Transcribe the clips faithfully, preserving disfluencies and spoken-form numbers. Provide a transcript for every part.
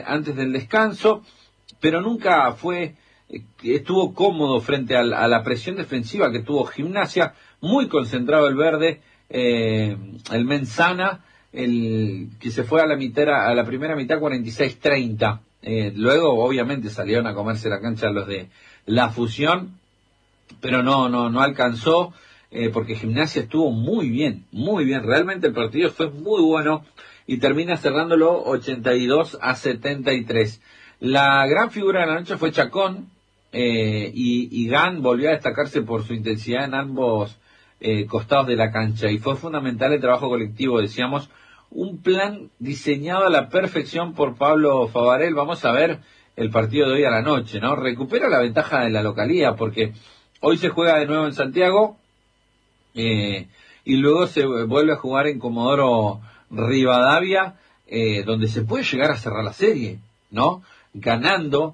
antes del descanso, pero nunca fue, eh, estuvo cómodo frente a la, a la presión defensiva que tuvo Gimnasia, muy concentrado el verde, eh, el Menzana, el que se fue a la mitad, a la primera mitad cuarenta y seis treinta. Eh, luego, obviamente, salieron a comerse la cancha los de la Fusión, pero no, no, no alcanzó, eh, porque Gimnasia estuvo muy bien, muy bien. Realmente el partido fue muy bueno y termina cerrándolo ochenta y dos a setenta y tres. La gran figura de la noche fue Chacón, eh, y, y Gan volvió a destacarse por su intensidad en ambos eh, costados de la cancha, y fue fundamental el trabajo colectivo, decíamos, un plan diseñado a la perfección por Pablo Favarel. Vamos a ver el partido de hoy a la noche, ¿no? Recupera la ventaja de la localía, porque hoy se juega de nuevo en Santiago, eh, y luego se vuelve a jugar en Comodoro Rivadavia, eh, donde se puede llegar a cerrar la serie, ¿no? Ganando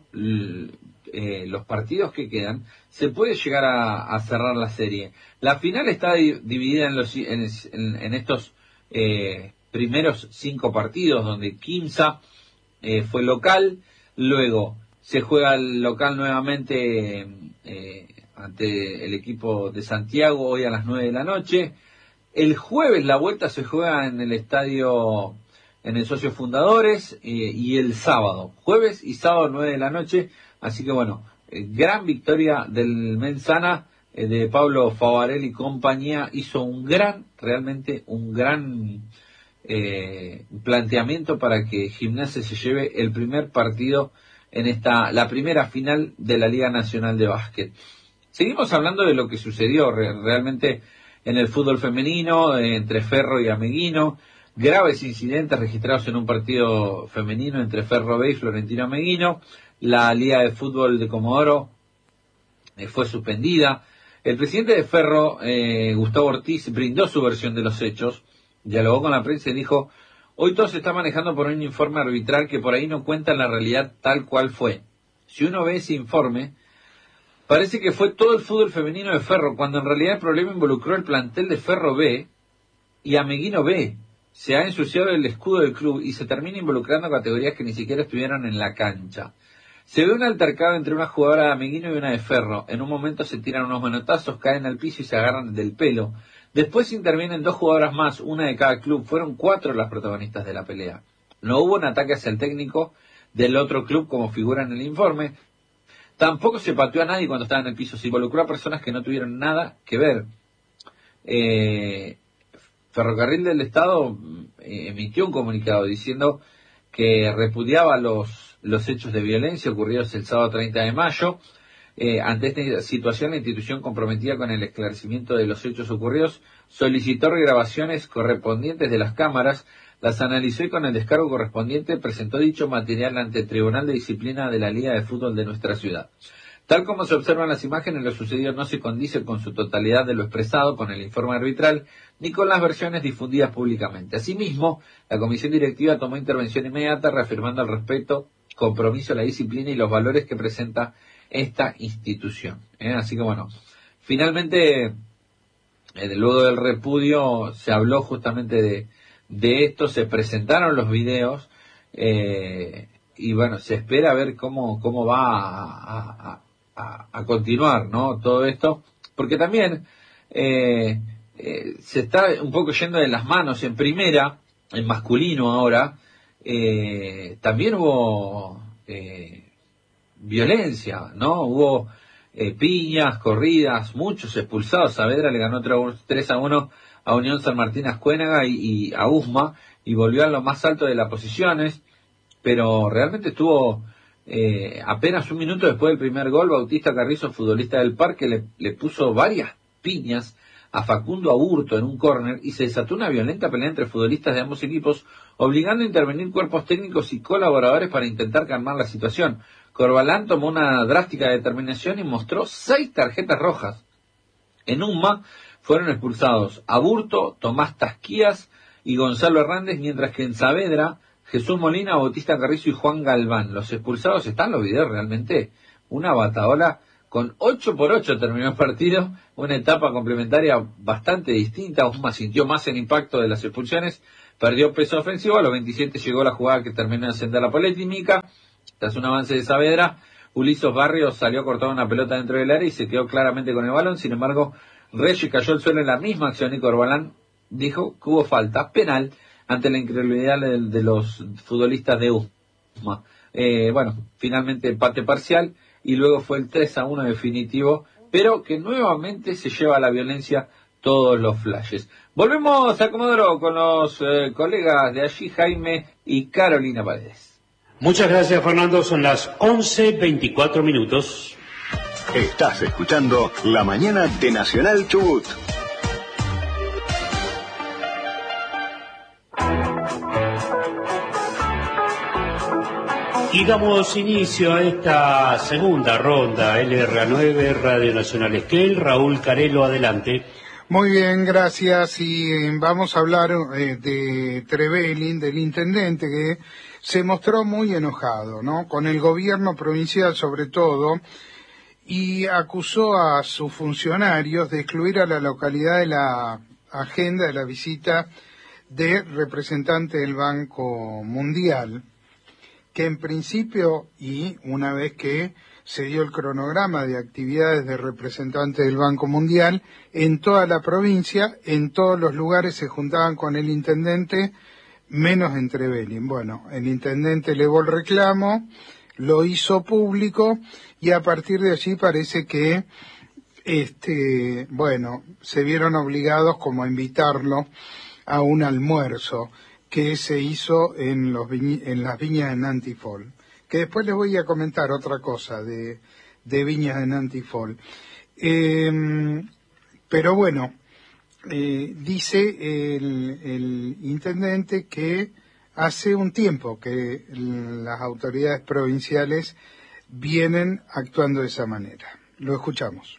eh, los partidos que quedan, se puede llegar a, a cerrar la serie. La final está di- dividida en, los, en, en, en estos eh, primeros cinco partidos, donde Quimsa eh, fue local, luego se juega el local nuevamente eh, ante el equipo de Santiago hoy a las nueve de la noche. El jueves la vuelta se juega en el estadio, en el Socios Fundadores, eh, y el sábado, jueves y sábado nueve de la noche. Así que bueno, eh, gran victoria del Menzana, eh, de Pablo Favarel y compañía. Hizo un gran, realmente un gran eh, planteamiento para que Gimnasia se lleve el primer partido en esta, la primera final de la Liga Nacional de Básquet. Seguimos hablando de lo que sucedió re- realmente en el fútbol femenino, eh, entre Ferro y Ameguino. Graves incidentes registrados en un partido femenino entre Ferro B y Florentino Ameguino. La Liga de Fútbol de Comodoro eh, fue suspendida. El presidente de Ferro, eh, Gustavo Ortiz, brindó su versión de los hechos, dialogó con la prensa y dijo: hoy todo se está manejando por un informe arbitral que por ahí no cuenta la realidad tal cual fue. Si uno ve ese informe, parece que fue todo el fútbol femenino de Ferro, cuando en realidad el problema involucró el plantel de Ferro B y Ameguino B. Se ha ensuciado el escudo del club y se termina involucrando categorías que ni siquiera estuvieron en la cancha. Se ve un altercado entre una jugadora de Ameguino y una de Ferro. En un momento se tiran unos manotazos, caen al piso y se agarran del pelo. Después intervienen dos jugadoras más, una de cada club. Fueron cuatro las protagonistas de la pelea. No hubo un ataque hacia el técnico del otro club como figura en el informe. Tampoco se pateó a nadie cuando estaba en el piso. Se involucró a personas que no tuvieron nada que ver. Eh, Ferrocarril del Estado eh, emitió un comunicado diciendo que repudiaba los, los hechos de violencia ocurridos el sábado treinta de mayo. Eh, ante esta situación, la institución, comprometida con el esclarecimiento de los hechos ocurridos, solicitó regrabaciones correspondientes de las cámaras, las analizó y con el descargo correspondiente presentó dicho material ante el Tribunal de Disciplina de la Liga de Fútbol de nuestra ciudad. Tal como se observan las imágenes, lo sucedido no se condice con su totalidad de lo expresado con el informe arbitral, ni con las versiones difundidas públicamente. Asimismo, la comisión directiva tomó intervención inmediata, reafirmando el respeto, compromiso, la disciplina y los valores que presenta esta institución. ¿Eh? Así que bueno, finalmente, eh, luego del repudio, se habló justamente de, de esto, se presentaron los videos, eh, y bueno, se espera ver cómo, cómo va a, a, a, a continuar, ¿no? Todo esto, porque también eh, eh, se está un poco yendo de las manos. En primera, en masculino ahora, eh, también hubo eh, violencia, ¿no? Hubo eh, piñas, corridas, muchos expulsados. Saavedra le ganó tres a uno a Unión San Martín Ascuénaga y, y a Usma, y volvió a lo más alto de las posiciones, pero realmente estuvo eh, apenas un minuto después del primer gol. Bautista Carrizo, futbolista del Parque, le, le puso varias piñas a Facundo Aburto en un córner y se desató una violenta pelea entre futbolistas de ambos equipos, obligando a intervenir cuerpos técnicos y colaboradores para intentar calmar la situación. Corbalán tomó una drástica determinación y mostró seis tarjetas rojas. En Umma fueron expulsados Aburto, Tomás Tasquías y Gonzalo Hernández, mientras que en Saavedra, Jesús Molina, Bautista Carrizo y Juan Galván. Los expulsados están los videos, realmente una bataola. Con ocho por ocho terminó el partido, una etapa complementaria bastante distinta. Usma sintió más el impacto de las expulsiones, perdió peso ofensivo. A los veintisiete llegó la jugada que terminó de encender la polémica. Tras un avance de Saavedra, Ulises Barrios salió a cortar una pelota dentro del área y se quedó claramente con el balón. Sin embargo, Reyes cayó al suelo en la misma acción y Corbalán dijo que hubo falta penal ante la incredulidad de, de los futbolistas de U S M A. Eh, bueno, finalmente empate parcial y luego fue el tres a uno definitivo, pero que nuevamente se lleva a la violencia todos los flashes. Volvemos a Comodoro con los eh, colegas de allí, Jaime y Carolina Paredes. Muchas gracias, Fernando. Son las once veinticuatro minutos. Estás escuchando La Mañana de Nacional Chubut. Y damos inicio a esta segunda ronda, L R A nueve, Radio Nacional Esquel. Raúl Carelo, adelante. Muy bien, gracias. Y eh, vamos a hablar eh, de Trevelin, del intendente, que se mostró muy enojado, ¿no?, con el gobierno provincial sobre todo, y acusó a sus funcionarios de excluir a la localidad de la agenda de la visita de representante del Banco Mundial, que en principio, y una vez que se dio el cronograma de actividades de representante del Banco Mundial, en toda la provincia, en todos los lugares se juntaban con el intendente, menos en Trevelin. Bueno, el intendente elevó el reclamo, lo hizo público, y a partir de allí parece que, este, bueno, se vieron obligados como a invitarlo a un almuerzo que se hizo en los viñ- en las viñas de Nanti Fall, que después les voy a comentar otra cosa de, de viñas de Nanti Fall. Eh, pero bueno, eh, dice el, el intendente que hace un tiempo que las autoridades provinciales vienen actuando de esa manera. Lo escuchamos.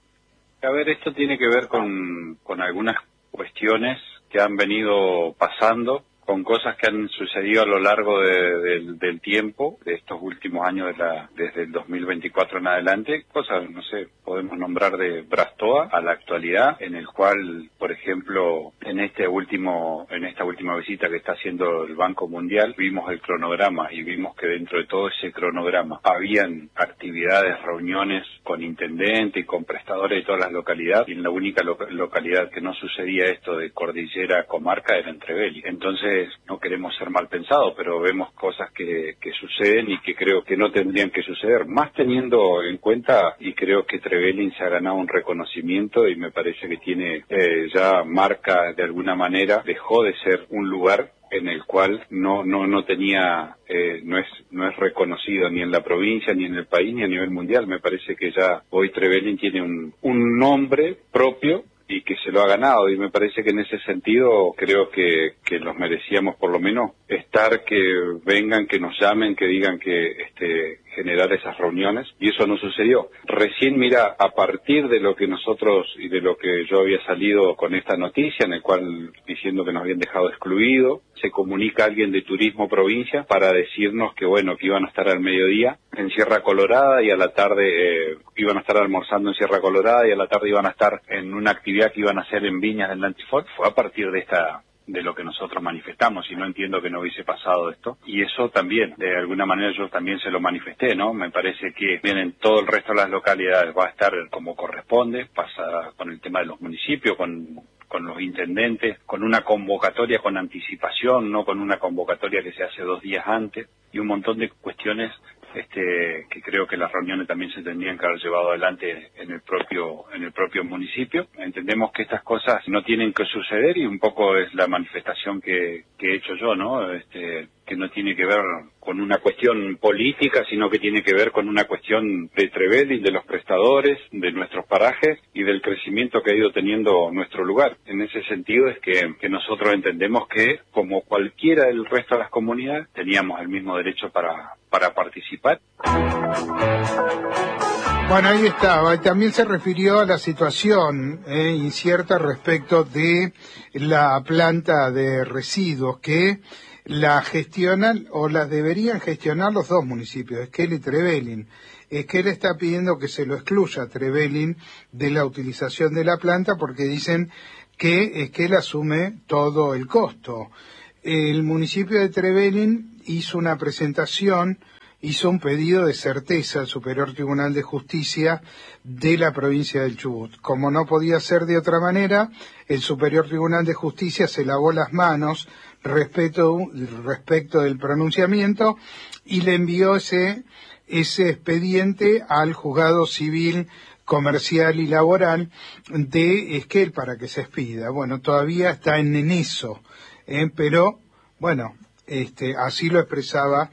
A ver, esto tiene que ver con, con algunas cuestiones que han venido pasando, con cosas que han sucedido a lo largo de, de, del tiempo, de estos últimos años, de la, desde el dos mil veinticuatro en adelante, cosas, no sé, podemos nombrar de Brastoa a la actualidad, en el cual, por ejemplo, en este último, en esta última visita que está haciendo el Banco Mundial, vimos el cronograma y vimos que dentro de todo ese cronograma habían actividades, reuniones con intendente y con prestadores de todas las localidades, y en la única lo, localidad que no sucedía esto de cordillera comarca era en Trevelin. Entonces, no queremos ser mal pensados, pero vemos cosas que, que suceden y que creo que no tendrían que suceder, más teniendo en cuenta, y creo que Trevelin se ha ganado un reconocimiento y me parece que tiene eh, ya marca de alguna manera, dejó de ser un lugar en el cual no no no tenía eh, no es no es reconocido ni en la provincia ni en el país ni a nivel mundial. Me parece que ya hoy Trevelin tiene un un nombre propio y que se lo ha ganado, y me parece que en ese sentido creo que, que los merecíamos por lo menos estar, que vengan, que nos llamen, que digan que este generar esas reuniones, y eso no sucedió. Recién, mira, a partir de lo que nosotros y de lo que yo había salido con esta noticia, en el cual diciendo que nos habían dejado excluido, se comunica alguien de Turismo Provincia para decirnos que bueno, que iban a estar al mediodía en Sierra Colorada y a la tarde eh, iban a estar almorzando en Sierra Colorada y a la tarde iban a estar en una actividad que iban a hacer en Viñas del Nanti Fall. Fue a partir de esta de lo que nosotros manifestamos, y no entiendo que no hubiese pasado esto, y eso también, de alguna manera yo también se lo manifesté, ¿no? Me parece que bien en todo el resto de las localidades va a estar como corresponde, pasa con el tema de los municipios, con con los intendentes, con una convocatoria con anticipación, no con una convocatoria que se hace dos días antes, y un montón de cuestiones este que creo que las reuniones también se tendrían que haber llevado adelante en el propio en el propio municipio. Entendemos que estas cosas no tienen que suceder, y un poco es la manifestación que, que he hecho yo, ¿no? Este que no tiene que ver con una cuestión política, sino que tiene que ver con una cuestión de Trevelin, de los prestadores, de nuestros parajes y del crecimiento que ha ido teniendo nuestro lugar. En ese sentido es que, que nosotros entendemos que, como cualquiera del resto de las comunidades, teníamos el mismo derecho para, para participar. Bueno, ahí estaba. También se refirió a la situación eh, incierta respecto de la planta de residuos que la gestionan o la deberían gestionar los dos municipios, Esquel y Trevelin. Esquel está pidiendo que se lo excluya a Trevelin de la utilización de la planta porque dicen que Esquel asume todo el costo. el municipio de Trevelin hizo una presentación, hizo un pedido de certeza al Superior Tribunal de Justicia de la provincia del Chubut. Como no podía ser de otra manera, el Superior Tribunal de Justicia se lavó las manos respecto, respecto del pronunciamiento y le envió ese, ese expediente al Juzgado Civil, Comercial y Laboral de Esquel para que se expida. Bueno, todavía está en eso, ¿eh? Pero, bueno, este, así lo expresaba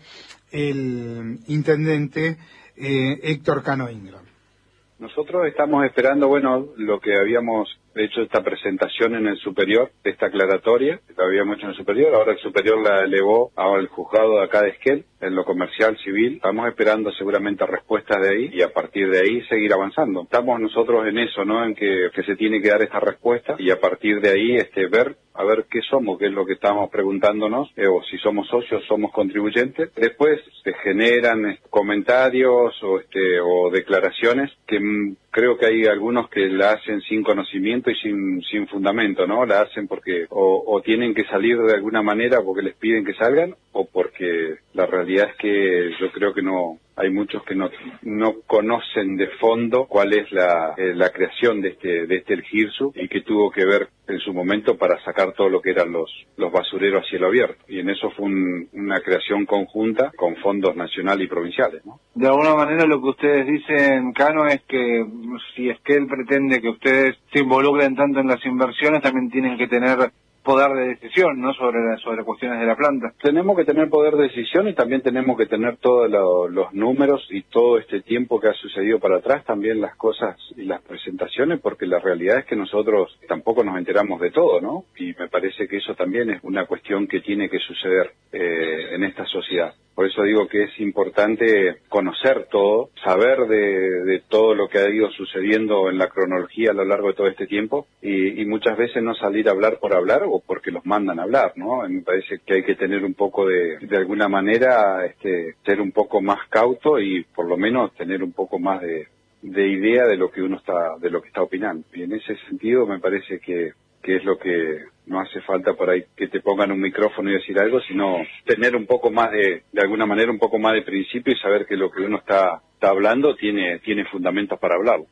el intendente eh, Héctor Cano Ingram. Nosotros estamos esperando, bueno, lo que habíamos hecho esta presentación en el superior, esta aclaratoria, la habíamos hecho en el superior, ahora el superior la elevó al juzgado de acá de Esquel, en lo comercial civil. Estamos esperando seguramente respuestas de ahí y a partir de ahí seguir avanzando. Estamos nosotros en eso, ¿no? En que, que se tiene que dar esta respuesta y a partir de ahí este ver a ver qué somos, qué es lo que estamos preguntándonos, eh, o si somos socios, somos contribuyentes. Después se generan eh, comentarios o, este, o declaraciones que mm, creo que hay algunos que la hacen sin conocimiento y sin, sin fundamento, ¿no? La hacen porque o, o tienen que salir de alguna manera porque les piden que salgan o porque la realidad es que yo creo que no... Hay muchos que no no conocen de fondo cuál es la, eh, la creación de este de este El Girsu y que tuvo que ver en su momento para sacar todo lo que eran los los basureros a cielo abierto. Y en eso fue un, una creación conjunta con fondos nacionales y provinciales, ¿no? De alguna manera lo que ustedes dicen, Cano, es que si es que él pretende que ustedes se involucren tanto en las inversiones, también tienen que tener poder de decisión, ¿no? Sobre la, sobre cuestiones de la planta. Tenemos que tener poder de decisión y también tenemos que tener todos lo, los números y todo este tiempo que ha sucedido para atrás, también las cosas y las presentaciones, porque la realidad es que nosotros tampoco nos enteramos de todo, ¿no? Y me parece que eso también es una cuestión que tiene que suceder eh, en esta sociedad. Por eso digo que es importante conocer todo, saber de, de todo lo que ha ido sucediendo en la cronología a lo largo de todo este tiempo y, y muchas veces no salir a hablar por hablar o porque los mandan a hablar, ¿no? Me parece que hay que tener un poco de, de alguna manera, este, ser un poco más cauto y por lo menos tener un poco más de, de idea de lo que uno está, de lo que está opinando. Y en ese sentido me parece que que es lo que no hace falta por ahí que te pongan un micrófono y decir algo, sino tener un poco más de, de alguna manera, un poco más de principio y saber que lo que uno está, está hablando tiene, tiene fundamentos para hablarlo.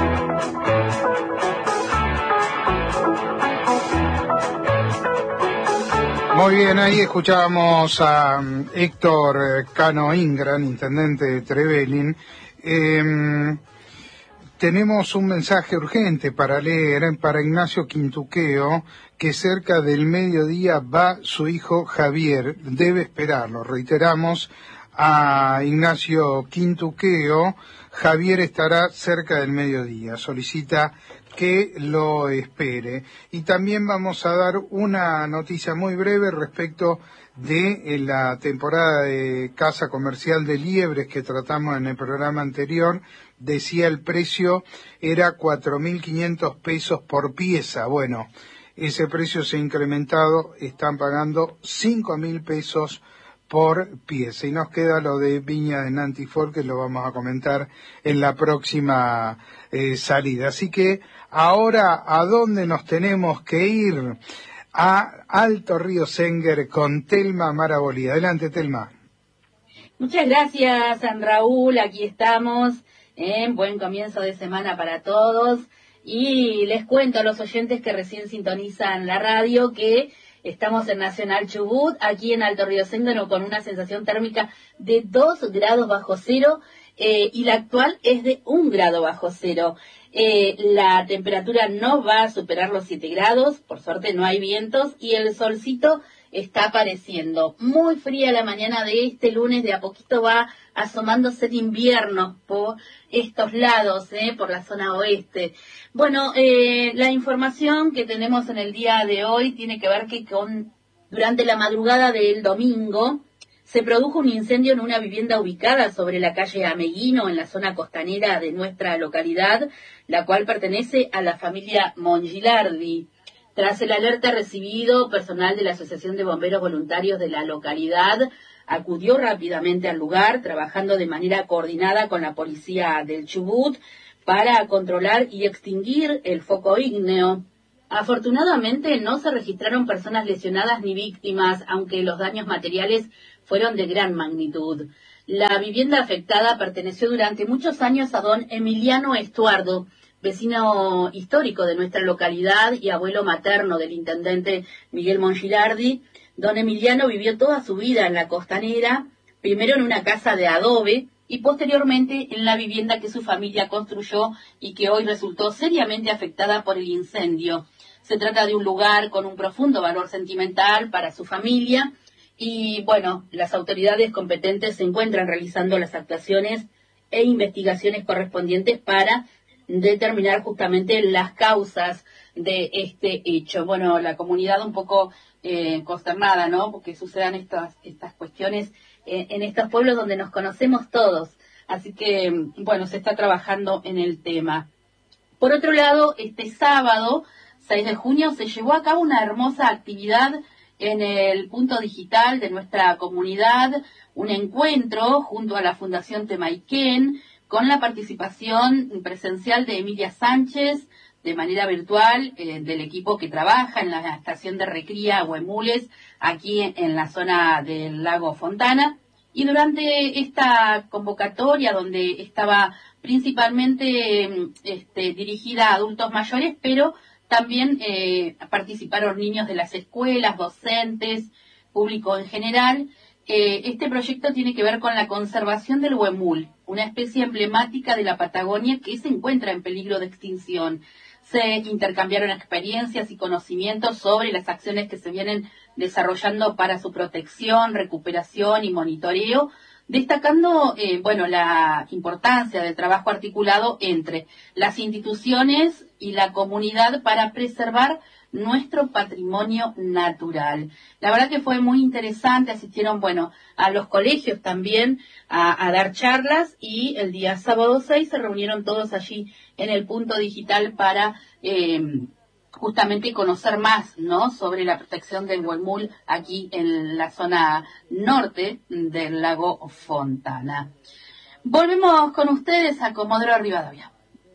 Muy bien, ahí escuchábamos a Héctor Cano Ingram, intendente de Trevelin. Eh, Tenemos un mensaje urgente para leer para Ignacio Quintuqueo, que cerca del mediodía va su hijo Javier, debe esperarlo. Reiteramos a Ignacio Quintuqueo, Javier estará cerca del mediodía, solicita que lo espere. Y también vamos a dar una noticia muy breve respecto de la temporada de Casa Comercial de Liebres que tratamos en el programa anterior. Decía el precio era cuatro mil quinientos pesos por pieza. Bueno, ese precio se ha incrementado, están pagando cinco mil pesos por pieza. Y nos queda lo de Viña de Nantifor, que lo vamos a comentar en la próxima eh, salida. Así que ahora, ¿a dónde nos tenemos que ir? A Alto Río Senguer con Telma Marabolí. Adelante, Telma. Muchas gracias, San Raúl. Aquí estamos. Eh, buen comienzo de semana para todos. Y les cuento a los oyentes que recién sintonizan la radio que estamos en Nacional Chubut, aquí en Alto Río Senguer, con una sensación térmica de dos grados bajo cero eh, y la actual es de un grado bajo cero. Eh, la temperatura no va a superar los siete grados, por suerte no hay vientos y el solcito está apareciendo. Muy fría la mañana de este lunes, de a poquito va asomándose el invierno por estos lados, eh, por la zona oeste. Bueno, eh, la información que tenemos en el día de hoy tiene que ver que con durante la madrugada del domingo se produjo un incendio en una vivienda ubicada sobre la calle Ameguino, en la zona costanera de nuestra localidad, la cual pertenece a la familia Mongilardi. Tras el alerta recibido, personal de la Asociación de Bomberos Voluntarios de la localidad acudió rápidamente al lugar, trabajando de manera coordinada con la policía del Chubut para controlar y extinguir el foco ígneo. Afortunadamente no se registraron personas lesionadas ni víctimas, aunque los daños materiales fueron de gran magnitud. La vivienda afectada perteneció durante muchos años a don Emiliano Estuardo, vecino histórico de nuestra localidad y abuelo materno del intendente Miguel Mongilardi. Don Emiliano vivió toda su vida en la costanera, primero en una casa de adobe y posteriormente en la vivienda que su familia construyó y que hoy resultó seriamente afectada por el incendio. Se trata de un lugar con un profundo valor sentimental para su familia y, bueno, las autoridades competentes se encuentran realizando las actuaciones e investigaciones correspondientes para determinar justamente las causas de este hecho. Bueno, la comunidad un poco eh, consternada, ¿no? Porque sucedan estas, estas cuestiones eh, en estos pueblos donde nos conocemos todos. Así que, bueno, se está trabajando en el tema. Por otro lado, este sábado, seis de junio, se llevó a cabo una hermosa actividad en el punto digital de nuestra comunidad, un encuentro junto a la Fundación Temaiken, con la participación presencial de Emilia Sánchez, de manera virtual, eh, del equipo que trabaja en la estación de recría Huemules, aquí en la zona del lago Fontana. Y durante esta convocatoria, donde estaba principalmente este, dirigida a adultos mayores, pero también eh, participaron niños de las escuelas, docentes, público en general. Eh, este proyecto tiene que ver con la conservación del huemul, una especie emblemática de la Patagonia que se encuentra en peligro de extinción. Se intercambiaron experiencias y conocimientos sobre las acciones que se vienen desarrollando para su protección, recuperación y monitoreo, destacando, eh, bueno, la importancia del trabajo articulado entre las instituciones y la comunidad para preservar nuestro patrimonio natural. La verdad que fue muy interesante, asistieron, bueno, a los colegios también a, a dar charlas y el día sábado seis se reunieron todos allí en el punto digital para eh, justamente conocer más, ¿no?, sobre la protección del huemul aquí en la zona norte del lago Fontana. Volvemos con ustedes a Comodoro Rivadavia.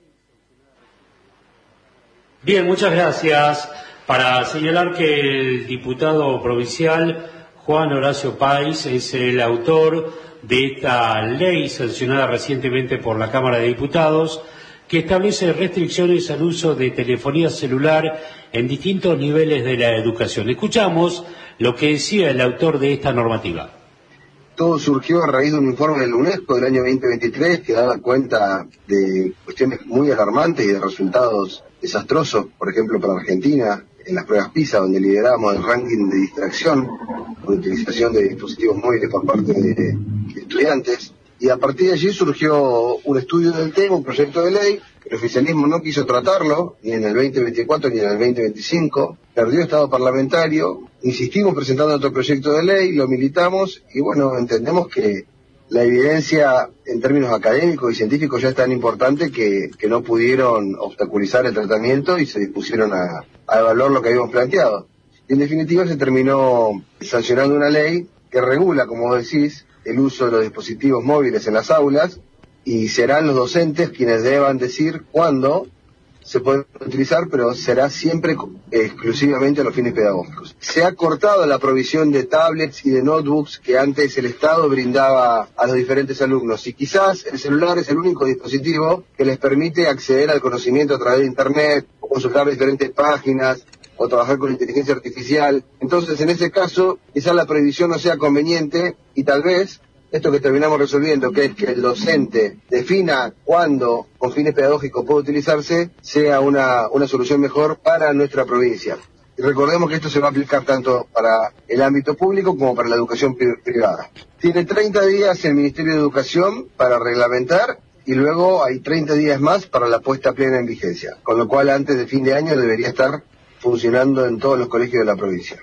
Bien, muchas gracias. Para señalar que el diputado provincial Juan Horacio Páez es el autor de esta ley sancionada recientemente por la Cámara de Diputados, que establece restricciones al uso de telefonía celular en distintos niveles de la educación. Escuchamos lo que decía el autor de esta normativa. Todo surgió a raíz de un informe de la UNESCO del año veinte veintitrés que daba cuenta de cuestiones muy alarmantes y de resultados desastrosos, por ejemplo, para Argentina, en las pruebas PISA, donde lideramos el ranking de distracción con utilización de dispositivos móviles por parte de, de estudiantes. Y a partir de allí surgió un estudio del tema, un proyecto de ley, que el oficialismo no quiso tratarlo, ni en el veinte veinticuatro ni en el veinte veinticinco, perdió estado parlamentario, insistimos presentando otro proyecto de ley, lo militamos, y bueno, entendemos que la evidencia en términos académicos y científicos ya es tan importante que, que no pudieron obstaculizar el tratamiento y se dispusieron a, a evaluar lo que habíamos planteado. Y en definitiva se terminó sancionando una ley que regula, como decís, el uso de los dispositivos móviles en las aulas, y serán los docentes quienes deban decir cuándo se pueden utilizar, pero será siempre exclusivamente a los fines pedagógicos. Se ha cortado la provisión de tablets y de notebooks que antes el Estado brindaba a los diferentes alumnos, y quizás el celular es el único dispositivo que les permite acceder al conocimiento a través de Internet, o consultar diferentes páginas, o trabajar con inteligencia artificial. Entonces, en ese caso, quizás la prohibición no sea conveniente, y tal vez esto que terminamos resolviendo, que es que el docente defina cuándo, con fines pedagógicos, puede utilizarse, sea una, una solución mejor para nuestra provincia. Y recordemos que esto se va a aplicar tanto para el ámbito público como para la educación pri- privada. Tiene treinta días el Ministerio de Educación para reglamentar, y luego hay treinta días más para la puesta plena en vigencia, con lo cual antes de fin de año debería estar funcionando en todos los colegios de la provincia.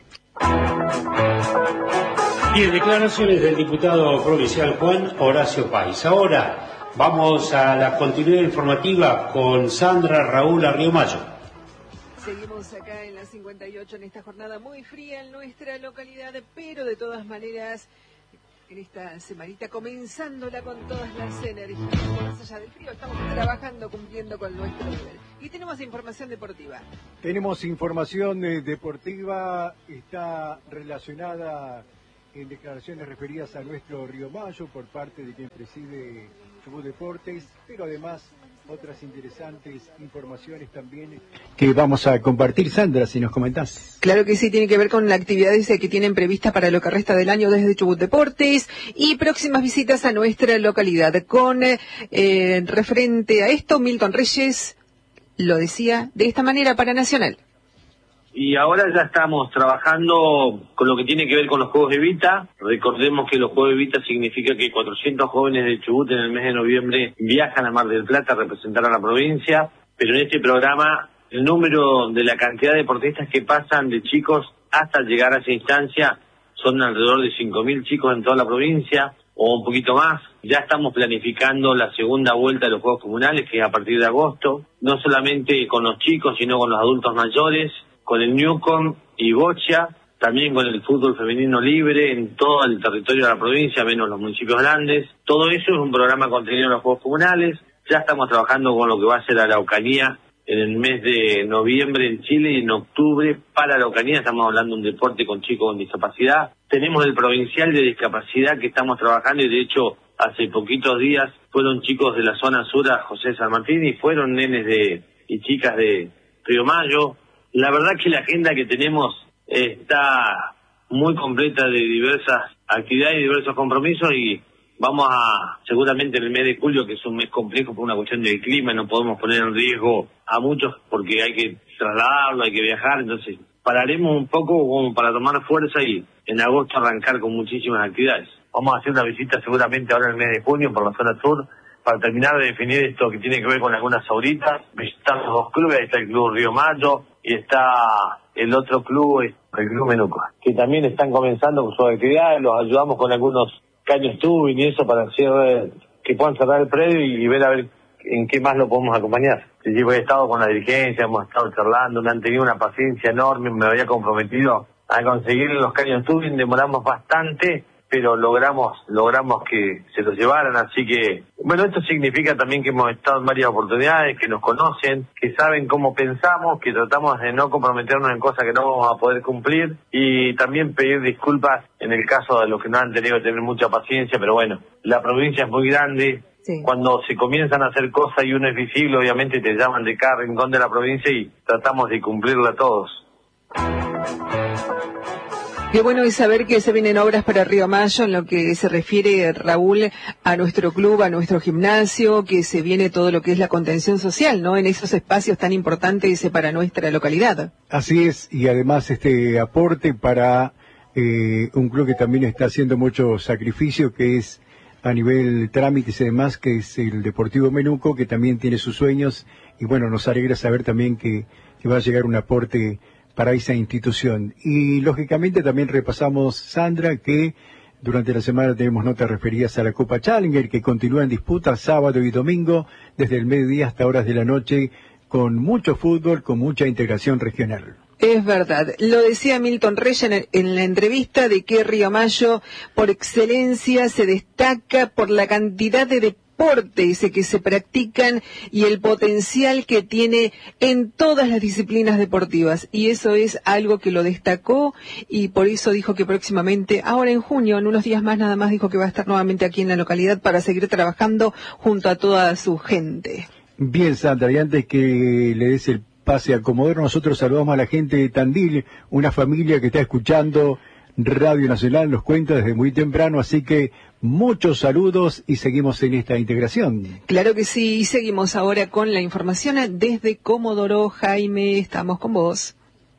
Bien, declaraciones del diputado provincial Juan Horacio Páez. Ahora vamos a la continuidad informativa con Sandra Raúl Arriomayo. Seguimos acá en la cincuenta y ocho en esta jornada muy fría en nuestra localidad, pero de todas maneras en esta semanita, comenzándola con todas las energías. Más allá del frío, estamos trabajando, cumpliendo con nuestro deber. Y tenemos información deportiva. Tenemos información eh, deportiva, está relacionada en declaraciones referidas a nuestro Río Mayo por parte de quien preside Chubut Deportes, pero además otras interesantes informaciones también que vamos a compartir. Sandra, si nos comentás. Claro que sí, tiene que ver con las actividades que tienen previstas para lo que resta del año desde Chubut Deportes y próximas visitas a nuestra localidad. Con eh, referente a esto, Milton Reyes lo decía de esta manera para Nacional. Y ahora ya estamos trabajando con lo que tiene que ver con los Juegos Evita. Recordemos que los Juegos Evita significa que cuatrocientos jóvenes de Chubut en el mes de noviembre viajan a Mar del Plata a representar a la provincia, pero en este programa el número de la cantidad de deportistas que pasan de chicos hasta llegar a esa instancia son alrededor de cinco mil chicos en toda la provincia o un poquito más. Ya estamos planificando la segunda vuelta de los Juegos Comunales, que es a partir de agosto, no solamente con los chicos, sino con los adultos mayores, con el Newcom y Bocha, también con el fútbol femenino libre en todo el territorio de la provincia, menos los municipios grandes. Todo eso es un programa contenido en los Juegos Comunales. Ya estamos trabajando con lo que va a ser la Araucanía en el mes de noviembre en Chile y en octubre para la Araucanía. Estamos hablando de un deporte con chicos con discapacidad. Tenemos el provincial de discapacidad que estamos trabajando y de hecho hace poquitos días fueron chicos de la zona sur a José San Martín y fueron nenes de y chicas de Río Mayo. La verdad que la agenda que tenemos está muy completa de diversas actividades y diversos compromisos y vamos a, seguramente en el mes de julio, que es un mes complejo por una cuestión del clima, no podemos poner en riesgo a muchos porque hay que trasladarlo, hay que viajar, entonces pararemos un poco como para tomar fuerza y en agosto arrancar con muchísimas actividades. Vamos a hacer una visita seguramente ahora en el mes de junio por la zona sur, para terminar de definir esto que tiene que ver con algunas ahoritas, visitar los dos clubes, ahí está el Club Río Mayo y está el otro club, el Club Menuco, que también están comenzando con sus actividades, los ayudamos con algunos caños tubing y eso para hacer que puedan cerrar el predio y ver a ver en qué más lo podemos acompañar. Sí, he estado con la dirigencia, hemos estado charlando, me han tenido una paciencia enorme, me había comprometido a conseguir los caños tubing, demoramos bastante, pero logramos logramos que se los llevaran, así que, bueno, esto significa también que hemos estado en varias oportunidades, que nos conocen, que saben cómo pensamos, que tratamos de no comprometernos en cosas que no vamos a poder cumplir, y también pedir disculpas en el caso de los que no han tenido que tener mucha paciencia, pero bueno, la provincia es muy grande, sí. Cuando se comienzan a hacer cosas y uno es visible, obviamente te llaman de cada rincón de la provincia y tratamos de cumplirla todos. Qué bueno es saber que se vienen obras para Río Mayo en lo que se refiere, Raúl, a nuestro club, a nuestro gimnasio, que se viene todo lo que es la contención social, ¿no? En esos espacios tan importantes para nuestra localidad. Así es, y además este aporte para eh, un club que también está haciendo mucho sacrificio, que es a nivel trámites y demás, que es el Deportivo Menuco, que también tiene sus sueños, y bueno, nos alegra saber también que, que va a llegar un aporte para esa institución. Y lógicamente también repasamos, Sandra, que durante la semana tenemos notas referidas a la Copa Challenger, que continúa en disputa sábado y domingo, desde el mediodía hasta horas de la noche, con mucho fútbol, con mucha integración regional. Es verdad, lo decía Milton Reyes en, en la entrevista de que Río Mayo, por excelencia, se destaca por la cantidad de deportes que se practican y el potencial que tiene en todas las disciplinas deportivas, y eso es algo que lo destacó y por eso dijo que próximamente, ahora en junio, en unos días más nada más, dijo que va a estar nuevamente aquí en la localidad para seguir trabajando junto a toda su gente. Bien, Sandra, y antes que le des el pase a Comodoro, nosotros saludamos a la gente de Tandil, una familia que está escuchando Radio Nacional, nos cuenta desde muy temprano, así que muchos saludos y seguimos en esta integración. Claro que sí, y seguimos ahora con la información desde Comodoro. Jaime, estamos con vos.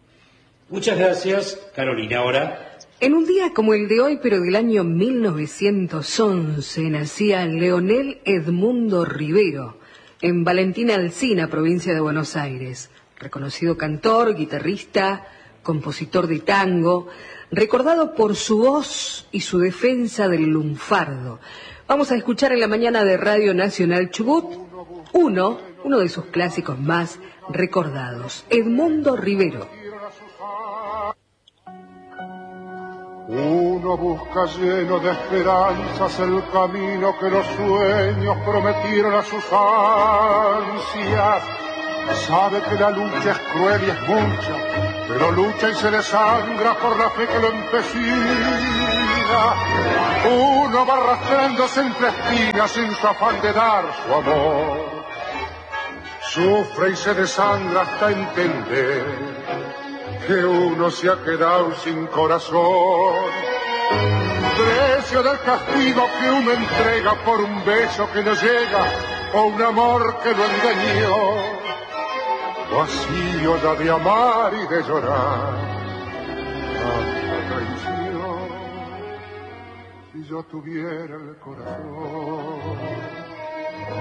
Muchas gracias, Carolina. Ahora, en un día como el de hoy, pero del año mil novecientos once, nacía Leonel Edmundo Rivero, en Valentina Alsina, provincia de Buenos Aires. Reconocido cantor, guitarrista, compositor de tango, recordado por su voz y su defensa del lunfardo. Vamos a escuchar en la mañana de Radio Nacional Chubut uno, uno de sus clásicos más recordados, Edmundo Rivero. Uno busca lleno de esperanzas el camino que los sueños prometieron a sus ansias. Sabe que la lucha es cruel y es mucha, pero lucha y se desangra por la fe que lo empecina. Uno va arrastrándose entre espinas sin su afán de dar su amor. Sufre y se desangra hasta entender que uno se ha quedado sin corazón. Precio del castigo que uno entrega por un beso que no llega o un amor que lo engañó. Vacío ya de amar y de llorar tanta traición. Si yo tuviera el corazón